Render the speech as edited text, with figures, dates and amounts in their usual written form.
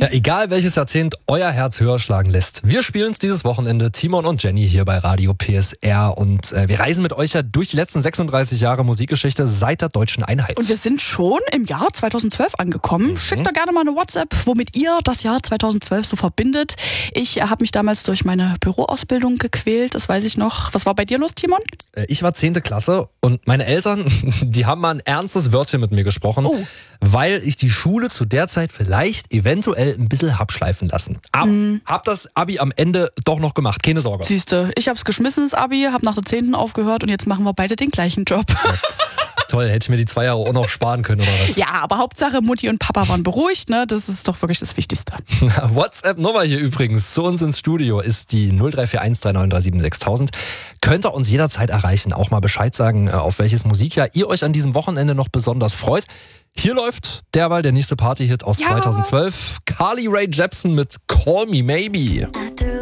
Ja, egal welches Jahrzehnt euer Herz höher schlagen lässt. Wir spielen es dieses Wochenende, Timon und Jenny hier bei Radio PSR. Und wir reisen mit euch ja durch die letzten 36 Jahre Musikgeschichte seit der deutschen Einheit. Und wir sind schon im Jahr 2012 angekommen. Schickt da gerne mal eine WhatsApp, womit ihr das Jahr 2012 so verbindet. Ich habe mich damals durch meine Büroausbildung gequält, das weiß ich noch. Was war bei dir los, Timon? Ich war 10. Klasse und meine Eltern, die haben mal ein ernstes Wörtchen mit mir gesprochen, weil ich die Schule zu der Zeit vielleicht eventuell ein bisschen hab schleifen lassen. Aber hab das Abi am Ende doch noch gemacht, keine Sorge. Siehste, ich hab's geschmissen, das Abi, hab nach der 10. aufgehört und jetzt machen wir beide den gleichen Job. Ja. Toll, hätte ich mir die 2 Jahre auch noch sparen können, oder was? Ja, aber Hauptsache Mutti und Papa waren beruhigt, ne? Das ist doch wirklich das Wichtigste. WhatsApp-Nummer hier übrigens zu uns ins Studio ist die 0341 3937 6000. Könnt ihr uns jederzeit erreichen, auch mal Bescheid sagen, auf welches Musikjahr ihr euch an diesem Wochenende noch besonders freut. Hier läuft derweil der nächste Party-Hit aus 2012. Carly Rae Jepsen mit Call Me Maybe.